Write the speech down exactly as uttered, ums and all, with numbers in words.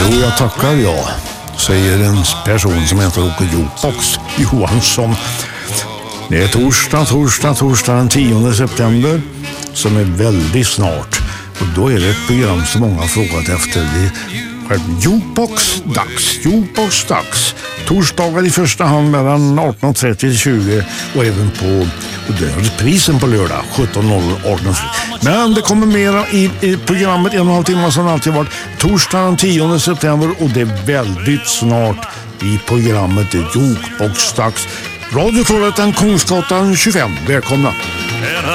Jo, jag tackar jag, säger en person som heter Åke Jukebox Johansson. Det är torsdag, torsdag, torsdag den tionde september som är väldigt snart. Och då är det ett program som många har frågat efter. Det är Jukebox-dags, Jukebox-dags. Torsdagar i första hand mellan arton trettio till tjugo och även på och det är prisen på lördag sjutton noll noll arton trettio. Men det kommer mera i, i programmet en och en halv timme som alltid varit torsdag den tionde september och det är väldigt snart i programmet Jukebox-dags. Radio Trollhättan, Kungsgatan tjugofem. Välkomna!